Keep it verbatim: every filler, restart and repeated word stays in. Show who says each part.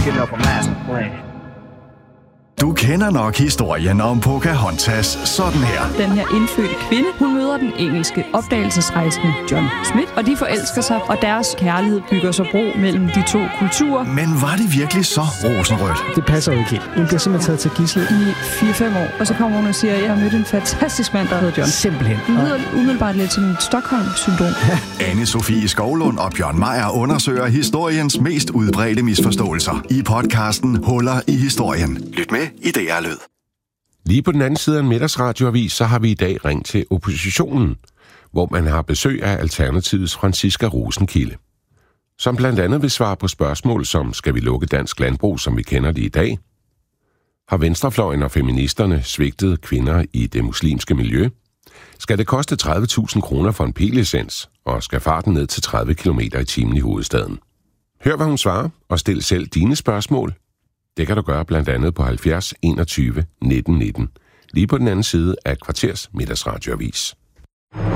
Speaker 1: thinking of a master plan.
Speaker 2: Du kender nok historien om Pocahontas sådan her.
Speaker 3: Den her indfødte kvinde, hun møder den engelske opdagelsesrejsende John Smith, og de forelsker sig, og deres kærlighed bygger sig bro mellem de to kulturer.
Speaker 2: Men var det virkelig så rosenrødt?
Speaker 4: Det passer jo ikke helt. Hun bliver simpelthen taget til gidsel
Speaker 3: I fire fem år, og så kommer hun og siger, at jeg har mødt en fantastisk mand, der hedder John.
Speaker 4: Simpelthen.
Speaker 3: Det lyder umiddelbart lidt som et Stockholm-syndrom.
Speaker 2: Anne-Sophie Skovlund og Bjørn Meier undersøger historiens mest udbredte misforståelser i podcasten Huller i historien. Lyt med i D R Lyd.
Speaker 5: Lige på den anden side af en middagsradioavis, så har vi i dag ringt til oppositionen, hvor man har besøg af Alternativets Franciska Rosenkilde, som blandt andet vil svare på spørgsmål som, skal vi lukke dansk landbrug, som vi kender det i dag? Har venstrefløjen og feministerne svigtet kvinder i det muslimske miljø? Skal det koste tredive tusind kroner for en P-licens, og skal farten ned til tredive kilometer i timen i hovedstaden? Hør, hvad hun svarer, og stil selv dine spørgsmål. Det kan du gøre blandt andet på halvfjerds enogtyve nitten nitten, lige på den anden side af Kvarters Middagsradioavis.